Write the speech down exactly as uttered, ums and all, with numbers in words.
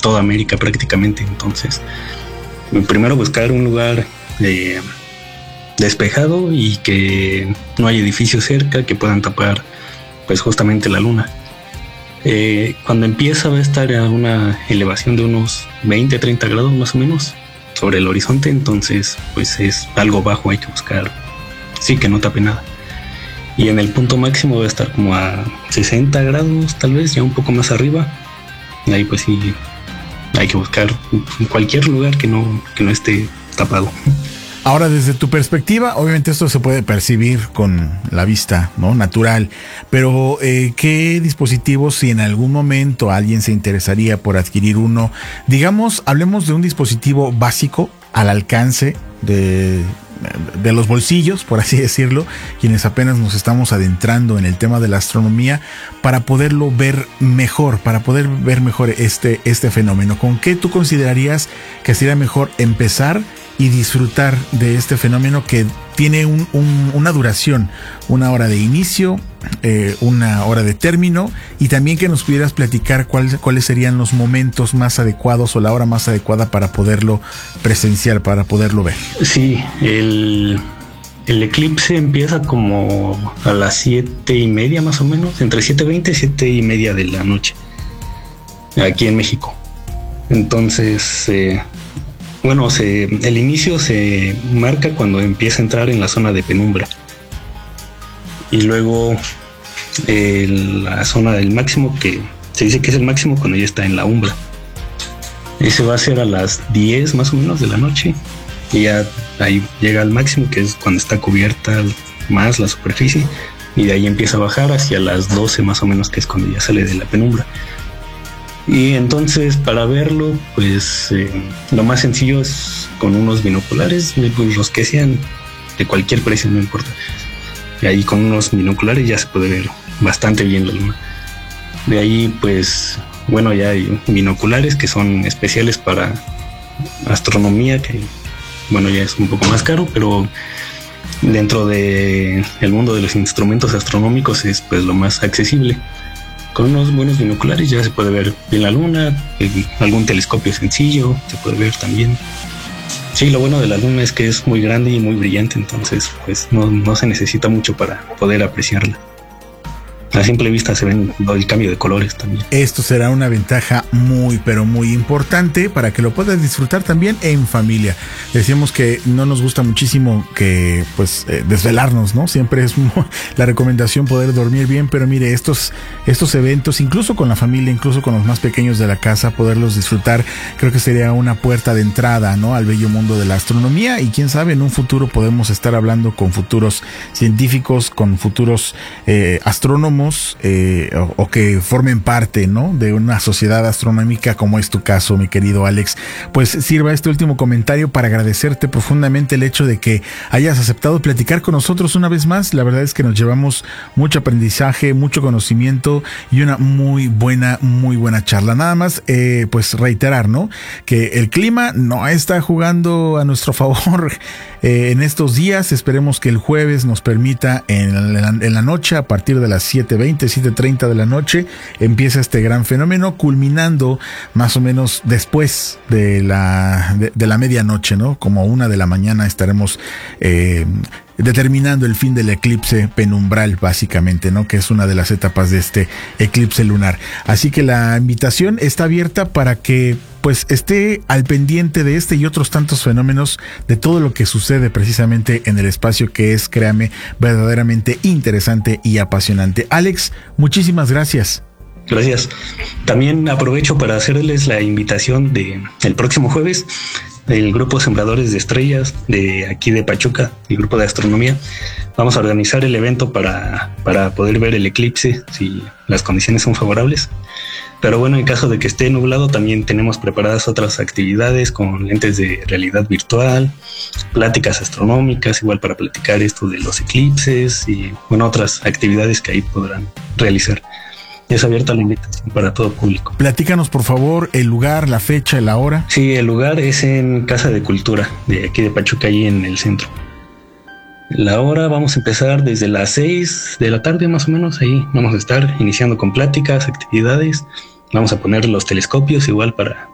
toda América prácticamente. Entonces, primero buscar un lugar eh, despejado y que no haya edificios cerca que puedan tapar pues justamente la luna. Eh, cuando empieza va a estar a una elevación de unos veinte, treinta grados más o menos sobre el horizonte, entonces pues es algo bajo, hay que buscar, sí, que no tape nada. Y en el punto máximo va a estar como a sesenta grados, tal vez, ya un poco más arriba. Y ahí pues sí, hay que buscar cualquier lugar que no, que no esté tapado. Ahora, desde tu perspectiva, obviamente esto se puede percibir con la vista, ¿no?, natural, pero eh, ¿qué dispositivos, si en algún momento alguien se interesaría por adquirir uno, digamos, hablemos de un dispositivo básico al alcance de, de los bolsillos, por así decirlo, quienes apenas nos estamos adentrando en el tema de la astronomía, para poderlo ver mejor, para poder ver mejor este, este fenómeno? ¿Con qué tú considerarías que sería mejor empezar y disfrutar de este fenómeno que tiene un, un, una duración, una hora de inicio, eh, una hora de término, y también que nos pudieras platicar cuál, cuáles serían los momentos más adecuados o la hora más adecuada para poderlo presenciar, para poderlo ver? Sí, el, el eclipse empieza como a las siete y media más o menos, entre siete veinte y siete y media de la noche, aquí en México. Entonces, eh, Bueno, se, el inicio se marca cuando empieza a entrar en la zona de penumbra. Y luego eh, la zona del máximo, que se dice que es el máximo cuando ya está en la umbra. Ese va a ser a las diez más o menos de la noche. Y ya ahí llega al máximo, que es cuando está cubierta más la superficie. Y de ahí empieza a bajar hacia las doce más o menos, que es cuando ya sale de la penumbra. Y entonces, para verlo, pues eh, lo más sencillo es con unos binoculares, pues, los que sean de cualquier precio, no importa. Y ahí con unos binoculares ya se puede ver bastante bien la luna. De ahí, pues, bueno, ya hay binoculares que son especiales para astronomía, que, bueno, ya es un poco más caro, pero dentro de el mundo de los instrumentos astronómicos es, pues, lo más accesible. Con unos buenos binoculares ya se puede ver bien la luna, algún telescopio sencillo se puede ver también. Sí, lo bueno de la luna es que es muy grande y muy brillante, entonces pues no, no se necesita mucho para poder apreciarla. A simple vista se ven el cambio de colores también. Esto será una ventaja muy, pero muy importante para que lo puedas disfrutar también en familia. Decíamos que no nos gusta muchísimo que, pues, eh, desvelarnos, ¿no? Siempre es muy, la recomendación poder dormir bien, pero mire, estos, estos eventos, incluso con la familia, incluso con los más pequeños de la casa, poderlos disfrutar, creo que sería una puerta de entrada, ¿no?, al bello mundo de la astronomía. Y quién sabe, en un futuro podemos estar hablando con futuros científicos, con futuros eh, astrónomos, Eh, o, o que formen parte, ¿no?, de una sociedad astronómica, como es tu caso, mi querido Alex. Pues sirva este último comentario para agradecerte profundamente el hecho de que hayas aceptado platicar con nosotros una vez más. La verdad es que nos llevamos mucho aprendizaje, mucho conocimiento y una muy buena, muy buena charla. Nada más, eh, pues reiterar, ¿no?, que el clima no está jugando a nuestro favor eh, en estos días. Esperemos que el jueves nos permita en la, en la noche, a partir de las siete veinte, siete treinta de la noche, empieza este gran fenómeno, culminando más o menos después de la, de, de la medianoche, ¿no? Como una de la mañana estaremos eh, determinando el fin del eclipse penumbral, básicamente, ¿no?, que es una de las etapas de este eclipse lunar. Así que la invitación está abierta para que, pues, esté al pendiente de este y otros tantos fenómenos, de todo lo que sucede precisamente en el espacio, que es, créame, verdaderamente interesante y apasionante. Alex, muchísimas gracias. Gracias. También aprovecho para hacerles la invitación de el próximo jueves. El grupo Sembradores de Estrellas de aquí de Pachuca, el grupo de astronomía, vamos a organizar el evento para, para poder ver el eclipse si las condiciones son favorables. Pero bueno, en caso de que esté nublado, también tenemos preparadas otras actividades con lentes de realidad virtual, pláticas astronómicas, igual para platicar esto de los eclipses y bueno, otras actividades que ahí podrán realizar. Es abierta la invitación para todo público. Platícanos, por favor, el lugar, la fecha, la hora. Sí, el lugar es en Casa de Cultura, de aquí de Pachuca, ahí en el centro. La hora vamos a empezar desde las seis de la tarde más o menos, ahí vamos a estar iniciando con pláticas, actividades. Vamos a poner los telescopios igual para